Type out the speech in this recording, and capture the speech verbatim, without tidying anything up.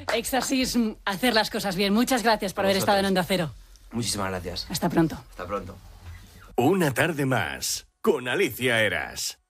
Éxtasis, hacer las cosas bien. Muchas gracias por haber estado en Onda Cero. Muchísimas gracias. Hasta pronto. Hasta pronto. Una tarde más con Alicia Eras.